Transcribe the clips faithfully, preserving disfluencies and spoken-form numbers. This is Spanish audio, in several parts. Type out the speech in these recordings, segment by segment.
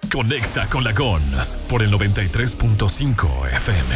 Conexa con la Gons por el noventa y tres punto cinco F M.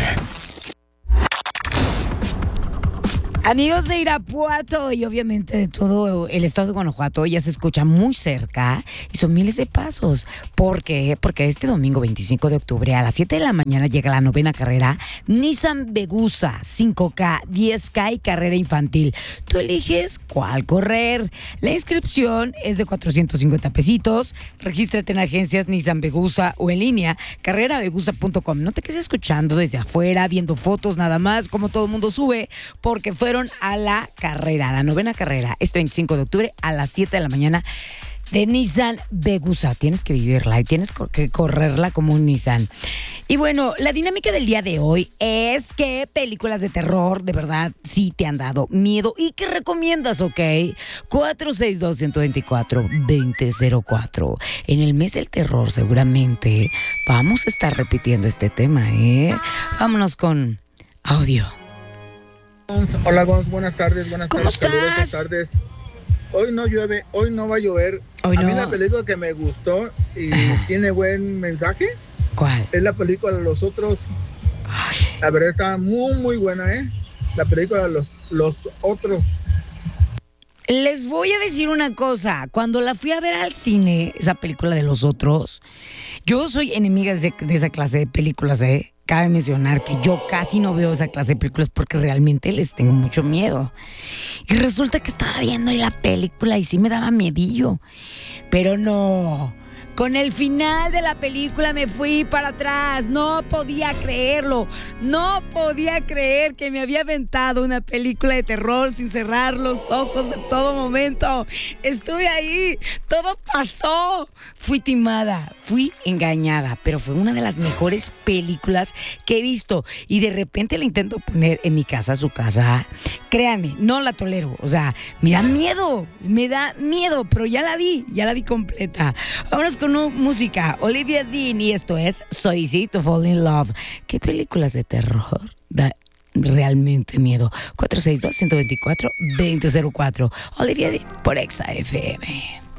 Amigos de Irapuato y obviamente de todo el estado de Guanajuato, ya se escucha muy cerca y son miles de pasos. ¿Por qué? Porque este domingo veinticinco de octubre a las siete de la mañana llega la novena carrera Nissan Vegusa cinco K, diez K y carrera infantil. Tú eliges cuál correr. La inscripción es de cuatrocientos cincuenta pesitos. Regístrate en agencias Nissan Vegusa o en línea carrera vegusa punto com. No te quedes escuchando desde afuera, viendo fotos nada más, como todo el mundo sube, porque fue a la carrera, a la novena carrera, este veinticinco de octubre a las siete de la mañana de Nissan Vegusa. Tienes que vivirla y tienes que correrla como un Nissan. Y bueno, la dinámica del día de hoy es que películas de terror, de verdad, sí te han dado miedo y que recomiendas, ¿ok? cuatro seis dos, uno dos cuatro, dos cero cero cuatro. En el mes del terror seguramente vamos a estar repitiendo este tema, ¿eh? Vámonos con audio. Hola, Gons, buenas tardes, buenas ¿Cómo tardes. Saludos, estás? buenas tardes. Hoy no llueve, hoy no va a llover. Hoy a mí no. la película que me gustó y Ajá. tiene buen mensaje ¿Cuál? es la película Los Otros. Ay. La verdad está muy, muy buena, ¿eh? La película Los, Los Otros. Les voy a decir una cosa. Cuando la fui a ver al cine, esa película de Los Otros, yo soy enemiga de, de esa clase de películas, ¿eh? Cabe mencionar que yo casi no veo esa clase de películas porque realmente les tengo mucho miedo. Y resulta que estaba viendo ahí la película y sí me daba miedillo. Pero no. Con el final de la película me fui para atrás. No podía creerlo. No podía creer que me había aventado una película de terror sin cerrar los ojos en todo momento. Estuve ahí. Todo pasó. Fui timada. Fui engañada. Pero fue una de las mejores películas que he visto. Y de repente la intento poner en mi casa, su casa. Créanme, no la tolero. O sea, me da miedo. Me da miedo. Pero ya la vi. Ya la vi completa. Vámonos con una música. Olivia Dean y esto es So Easy to Fall in Love. ¿Qué películas de terror da realmente miedo? cuatro seis dos, uno dos cuatro, dos cero cero cuatro. Olivia Dean por Exa F M.